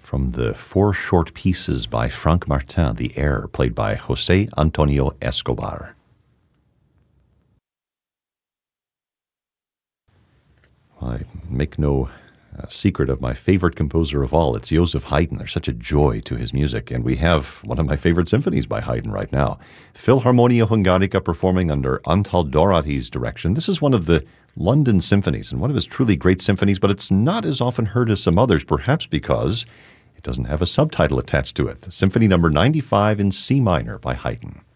from the four short pieces by Frank Martin, The Air, played by José Antonio Escobar. I make no secret of my favorite composer of all. It's Joseph Haydn. There's such a joy to his music, and we have one of my favorite symphonies by Haydn right now. Philharmonia Hungarica performing under Antal Doráty's direction. This is one of the London symphonies and one of his truly great symphonies, but it's not as often heard as some others, perhaps because it doesn't have a subtitle attached to it. Symphony number 95 in C minor by Haydn.